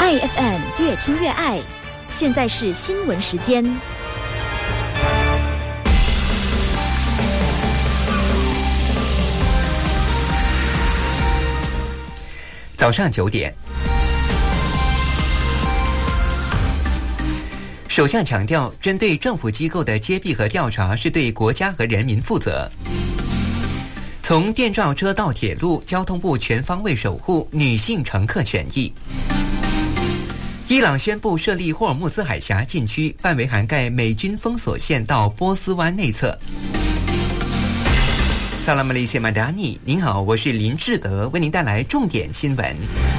IFM 越听越爱，现在是新闻时间。 早上9点，首相强调，针对政府机构的揭弊和调查是对国家和人民负责。从电召车到铁路，交通部全方位守护女性乘客权益。伊朗宣布设立霍尔木兹海峡禁区，范围涵盖美军封锁线到波斯湾内侧。萨拉马利谢马达尼，您好，我是林志德，为您带来重点新闻。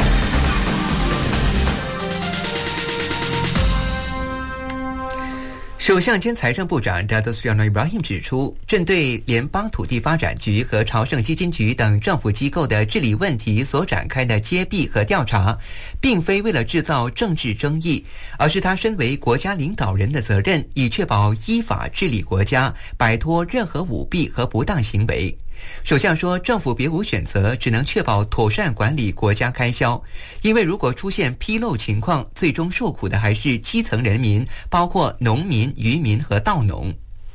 首相兼财政部长 Datuk Seri Anwar Ibrahim 指出，针对联邦土地发展局和朝圣基金局等政府机构的治理问题所展开的揭弊和调查，并非为了制造政治争议，而是他身为国家领导人的责任，以确保依法治理国家，摆脱任何舞弊和不当行为。首相说，政府别无选择，只能确保妥善管理国家开销，因为如果出现纰漏情况，最终受苦的还是基层人民，包括农民、渔民和稻农。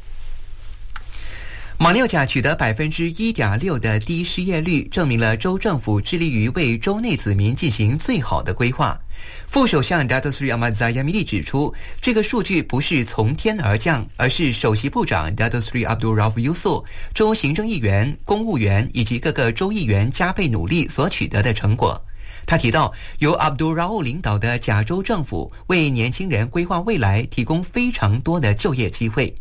马六甲取得 1.6% 的低失业率，证明了州政府致力于为州内子民进行最好的规划。副首相 Datuk Seri Ahmad Zahid 指出，这个数据不是从天而降，而是首席部长 Datuk Seri Abdul Rauf Yusof、州行政议员、公务员以及各个州议员加倍努力所取得的成果。他提到，由 Abdul Rauf 领导的甲州政府为年轻人规划未来，提供非常多的就业机会。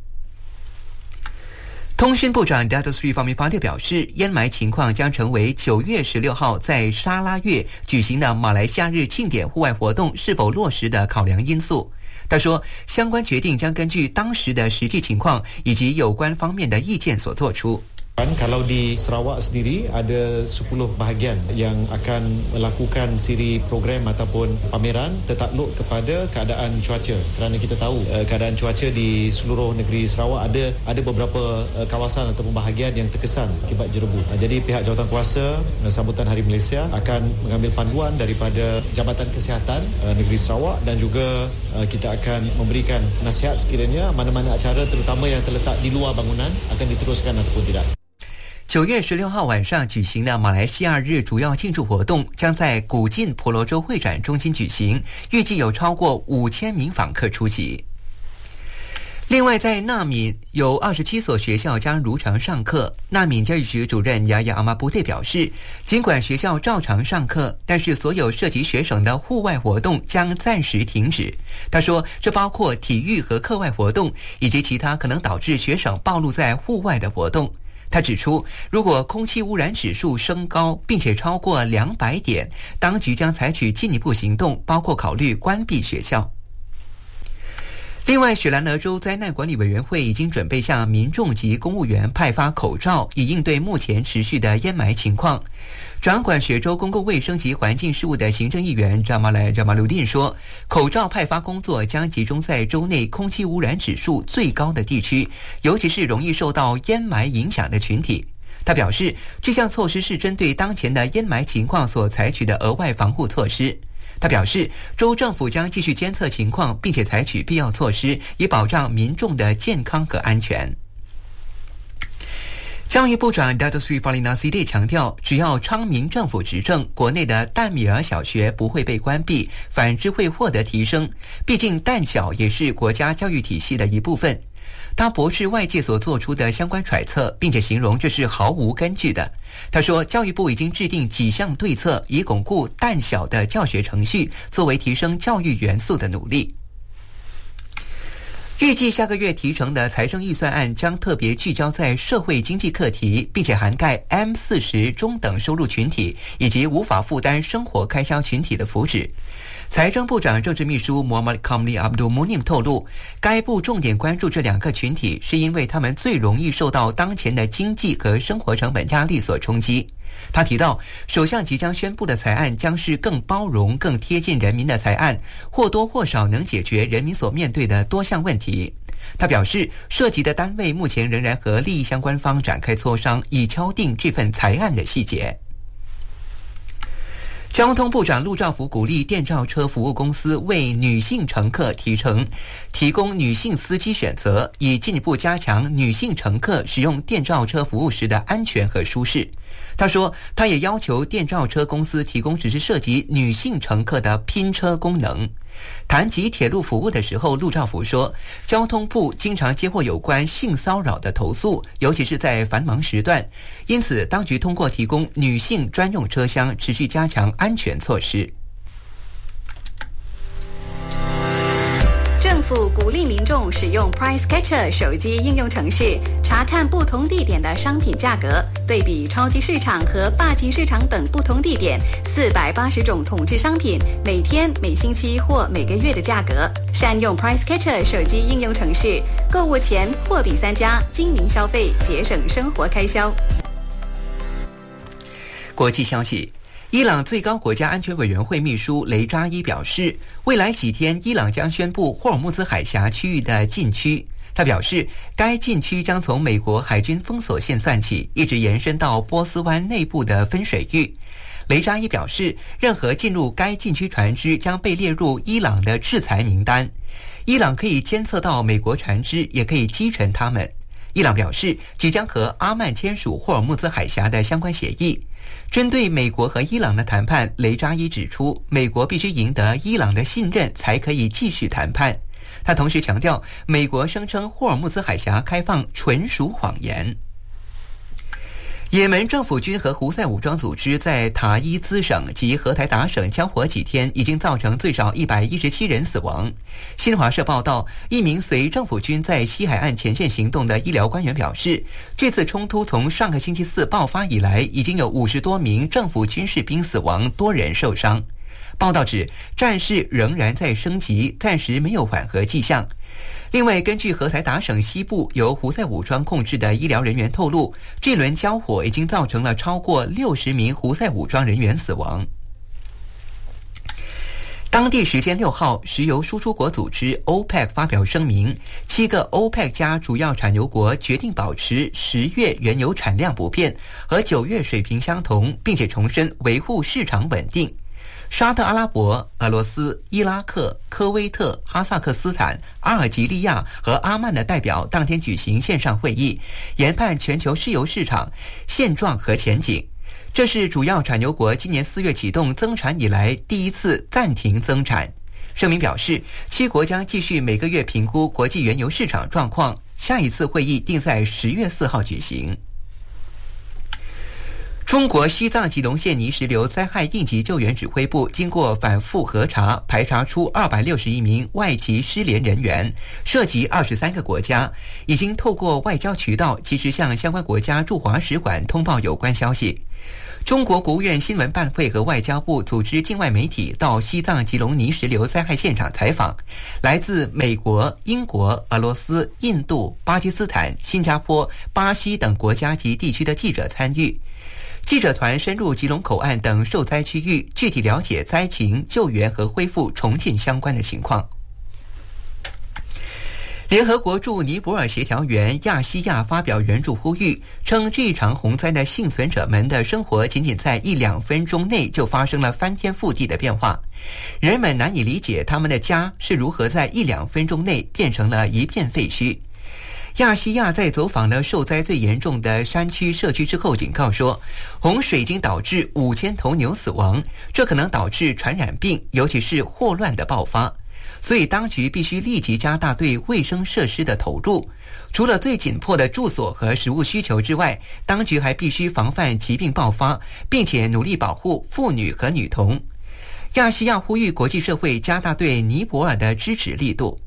通讯部长 Datuk Seri Fahmi Fadil 表示，烟霾情况将成为9月16号在沙拉越举行的马来西亚日庆典户外活动是否落实的考量因素。他说，相关决定将根据当时的实际情况以及有关方面的意见所做出。 Kalau di Sarawak sendiri ada 10 bahagian yang akan melakukan siri program ataupun pameran tertakluk kepada keadaan cuaca, kerana kita tahu keadaan cuaca di seluruh negeri Sarawak ada beberapa kawasan ataupun bahagian yang terkesan akibat jerebu. Jadi pihak Jawatankuasa sambutan Hari Malaysia akan mengambil panduan daripada Jabatan Kesihatan Negeri Sarawak dan juga kita akan memberikan nasihat sekiranya mana-mana acara terutama yang terletak di luar bangunan akan diteruskan ataupun tidak。 9月16号晚上举行的马来西亚日主要庆祝活动将在古晋婆罗洲会展中心举行，预计有超过5000名访客出席。另外，在纳敏有27所学校将如常上课。纳敏教育局主任雅雅阿玛布特表示，尽管学校照常上课，但是所有涉及学生的户外活动将暂时停止。他说，这包括体育和课外活动，以及其他可能导致学生暴露在户外的活动。他指出，如果空气污染指数升高并且超过200点，当局将采取进一步行动，包括考虑关闭学校。另外，雪兰莪州灾难管理委员会已经准备向民众及公务员派发口罩，以应对目前持续的烟霾情况。掌管雪州公共卫生及环境事务的行政议员扎马鲁丁说，口罩派发工作将集中在州内空气污染指数最高的地区，尤其是容易受到烟霾影响的群体。他表示，这项措施是针对当前的烟霾情况所采取的额外防护措施。他表示，州政府将继续监测情况，并且采取必要措施，以保障民众的健康和安全。教育部长 Datuk Seri Faliana Sidek 强调，只要昌明政府执政，国内的淡米尔小学不会被关闭，反之会获得提升。毕竟淡小也是国家教育体系的一部分。他驳斥外界所做出的相关揣测，并且形容这是毫无根据的。他说，教育部已经制定几项对策，以巩固淡小的教学程序，作为提升教育元素的努力。预计下个月提成的财政预算案将特别聚焦在社会经济课题，并且涵盖 M40 中等收入群体以及无法负担生活开销群体的福祉。财政部长政治秘书 Muhammad Kamli Abdul Munim 透露，该部重点关注这两个群体，是因为他们最容易受到当前的经济和生活成本压力所冲击。他提到，首相即将宣布的财案将是更包容、更贴近人民的财案，或多或少能解决人民所面对的多项问题。他表示，涉及的单位目前仍然和利益相关方展开磋商，以敲定这份财案的细节。 交通部长陆兆福鼓励电召车服务公司为女性乘客提供女性司机选择，以进一步加强女性乘客使用电召车服务时的安全和舒适。他说，他也要求电召车公司提供只是涉及女性乘客的拼车功能。谈及铁路服务的时候，陆兆福说，交通部经常接获有关性骚扰的投诉，尤其是在繁忙时段，因此当局通过提供女性专用车厢，持续加强安全措施。 政府鼓励民众使用 Price Catcher 手机应用程式，查看不同地点的商品价格，对比超级市场和霸级市场等不同地点480种统制商品每天、每星期或每个月的价格。善用 Price Catcher 手机应用程式，购物前货比三家，精明消费，节省生活开销。 国际消息，伊朗最高国家安全委员会秘书雷扎伊表示，未来几天伊朗将宣布霍尔木兹海峡区域的禁区。他表示，该禁区将从美国海军封锁线算起，一直延伸到波斯湾内部的分水域。雷扎伊表示，任何进入该禁区船只将被列入伊朗的制裁名单。伊朗可以监测到美国船只，也可以击沉它们。伊朗表示，即将和阿曼签署霍尔木兹海峡的相关协议。针对美国和伊朗的谈判，雷扎伊指出，美国必须赢得伊朗的信任，才可以继续谈判。他同时强调，美国声称霍尔木兹海峡开放纯属谎言。也门政府军和胡塞武装组织在塔伊兹省及荷台达省交火几天，已经造成最少117人死亡。新华社报道，一名随政府军在西海岸前线行动的医疗官员表示，这次冲突从上个星期四爆发以来，已经有50多名政府军士兵死亡，多人受伤。报道指，战事仍然在升级，暂时没有缓和迹象。另外，根据荷台达省西部由胡塞武装控制的医疗人员透露，这轮交火已经造成了超过60名胡塞武装人员死亡。当地时间6号，石油输出国组织 OPEC 发表声明，7个 OPEC 加主要产油国决定保持10月原油产量不变，和9月水平相同，并且重申维护市场稳定。沙特阿拉伯、俄罗斯、伊拉克、科威特、哈萨克斯坦、阿尔及利亚和阿曼的代表当天举行线上会议，研判全球石油市场现状和前景。这是主要产油国今年4月启动增产以来第一次暂停增产。声明表示，7国将继续每个月评估国际原油市场状况，下一次会议定在10月4号举行。中国西藏吉隆县泥石流灾害应急救援指挥部经过反复核查，排查出261名外籍失联人员，涉及23个国家，已经透过外交渠道及时向相关国家驻华使馆通报有关消息。中国国务院新闻办会和外交部组织境外媒体到西藏吉隆泥石流灾害现场采访，来自美国、英国、俄罗斯、印度、巴基斯坦、新加坡、巴西等国家及地区的记者参与。记者团深入吉隆口岸等受灾区域，具体了解灾情、救援和恢复重建相关的情况。联合国驻尼泊尔协调员亚西亚发表援助呼吁，称这一场洪灾的幸存者们的生活仅仅在1-2分钟内就发生了翻天覆地的变化，人们难以理解他们的家是如何在1-2分钟内变成了一片废墟。亚西亚在走访了受灾最严重的山区社区之后警告说，洪水已经导致5000头牛死亡，这可能导致传染病，尤其是霍乱的爆发。所以当局必须立即加大对卫生设施的投入，除了最紧迫的住所和食物需求之外，当局还必须防范疾病爆发，并且努力保护妇女和女童。亚西亚呼吁国际社会加大对尼泊尔的支持力度。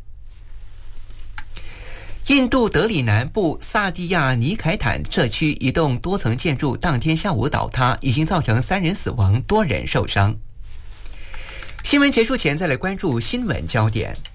印度德里南部萨蒂亚尼凯坦社区一栋多层建筑当天下午倒塌，已经造成3人死亡，多人受伤。新闻结束前再来关注新闻焦点。